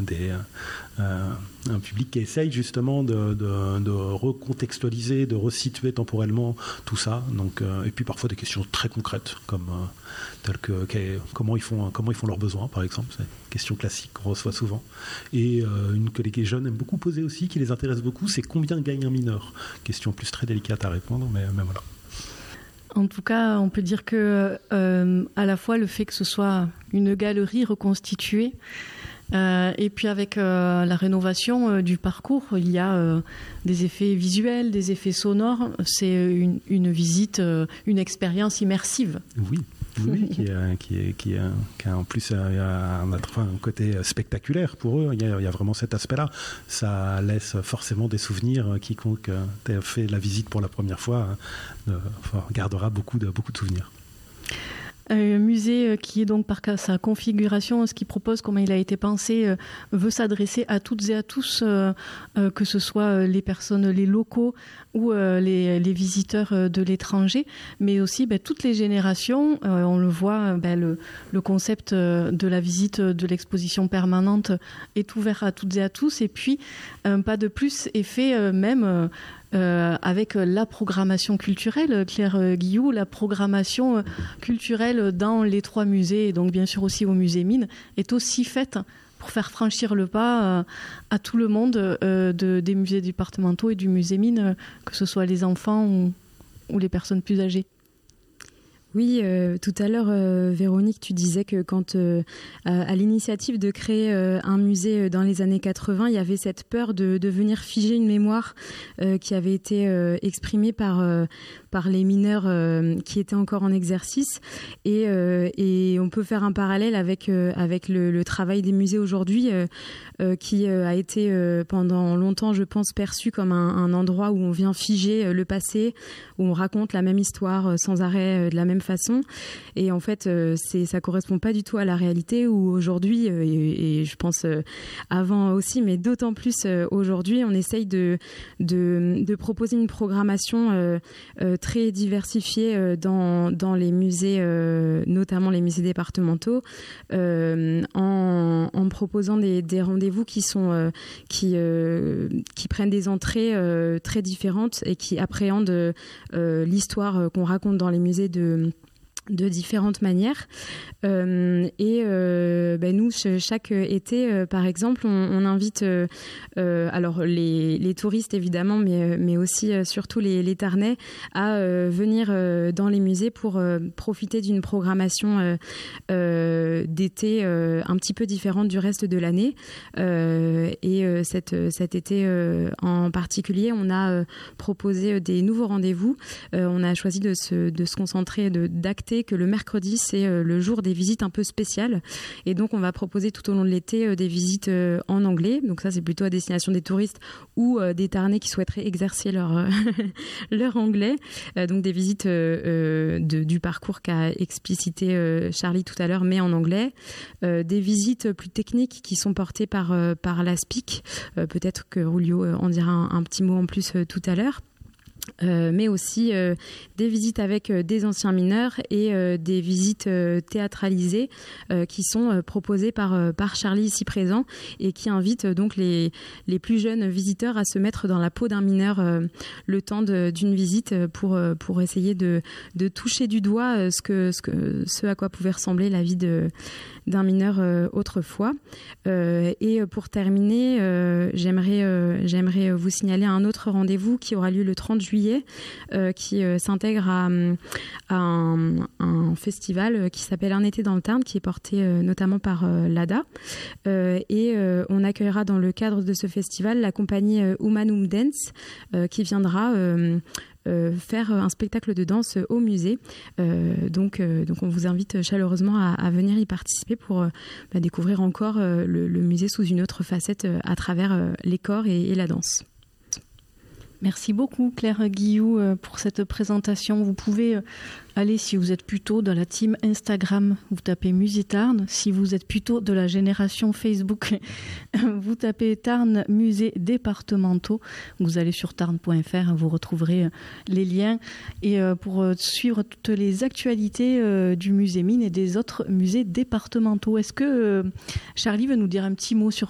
un public qui essaye justement de recontextualiser, de resituer temporellement tout ça. Donc, et puis parfois des questions très concrètes, comme telles que comment ils font leurs besoins, par exemple. C'est une question classique qu'on reçoit souvent. Et une que les jeunes aiment beaucoup poser aussi, qui les intéresse beaucoup, c'est combien gagne un mineur. Question plus très délicate à répondre, mais voilà. En tout cas, on peut dire que à la fois le fait que ce soit une galerie reconstituée, et puis avec la rénovation du parcours, il y a des effets visuels, des effets sonores. C'est une visite, une expérience immersive. Oui, qui a en plus un côté spectaculaire pour eux. Il y a vraiment cet aspect-là. Ça laisse forcément des souvenirs. Quiconque a fait la visite pour la première fois gardera beaucoup de souvenirs. Un musée qui est donc par sa configuration, ce qu'il propose, comment il a été pensé, veut s'adresser à toutes et à tous, que ce soit les personnes, les locaux ou les visiteurs de l'étranger, mais aussi toutes les générations. On le voit, le concept de la visite de l'exposition permanente est ouvert à toutes et à tous, et puis un pas de plus est fait même avec la programmation culturelle, Claire Guilloux, la programmation culturelle dans les 3 musées, et donc bien sûr aussi au musée Mines, est aussi faite pour faire franchir le pas à tout le monde des musées départementaux et du musée Mines, que ce soit les enfants ou les personnes plus âgées. Oui, tout à l'heure, Véronique, tu disais que quand, à l'initiative de créer un musée dans les années 80, il y avait cette peur de venir figer une mémoire qui avait été exprimée par les mineurs qui étaient encore en exercice. Et on peut faire un parallèle avec le travail des musées aujourd'hui, qui a été pendant longtemps, je pense, perçu comme un endroit où on vient figer le passé, où on raconte la même histoire sans arrêt de la même façon. Et en fait, ça correspond pas du tout à la réalité, où aujourd'hui, et je pense avant aussi, mais d'autant plus aujourd'hui, on essaye de proposer une programmation très diversifiée dans les musées, notamment les musées départementaux, en proposant des rendez-vous qui prennent des entrées très différentes et qui appréhendent l'histoire qu'on raconte dans les musées de différentes manières. Nous, chaque été, par exemple, on invite alors les touristes évidemment, mais aussi surtout les Tarnais à venir dans les musées pour profiter d'une programmation d'été un petit peu différente du reste de l'année. Cet été en particulier, on a proposé des nouveaux rendez-vous. On a choisi de se concentrer, d'acter que le mercredi, c'est le jour des visites un peu spéciales. Et donc, on va proposer tout au long de l'été des visites en anglais. Donc ça, c'est plutôt à destination des touristes ou des Tarnais qui souhaiteraient exercer leur anglais. Donc des visites du parcours qu'a explicité Charlie tout à l'heure, mais en anglais. Des visites plus techniques qui sont portées par la SPIC. Peut-être que Julio en dira un petit mot en plus tout à l'heure. Mais aussi des visites avec des anciens mineurs et des visites théâtralisées qui sont proposées par Charlie ici présent, et qui invitent donc les plus jeunes visiteurs à se mettre dans la peau d'un mineur le temps d'une visite pour essayer de toucher du doigt ce à quoi pouvait ressembler la vie d'un mineur autrefois. Et pour terminer, j'aimerais vous signaler un autre rendez-vous qui aura lieu le 30 juillet, qui s'intègre à un festival qui s'appelle Un été dans le Tarn, qui est porté notamment par l'ADA. Et on accueillera dans le cadre de ce festival la compagnie Humanum Dance, qui viendra faire un spectacle de danse au musée. Donc on vous invite chaleureusement à venir y participer pour découvrir encore le musée sous une autre facette à travers les corps et la danse. Merci beaucoup Claire Guilloux pour cette présentation. Vous pouvez aller, si vous êtes plutôt dans la team Instagram, vous tapez Musée Tarn. Si vous êtes plutôt de la génération Facebook, vous tapez Tarn Musées départementaux. Vous allez sur tarn.fr, vous retrouverez les liens. Et pour suivre toutes les actualités du musée Mines et des autres musées départementaux. Est-ce que Charlie veut nous dire un petit mot sur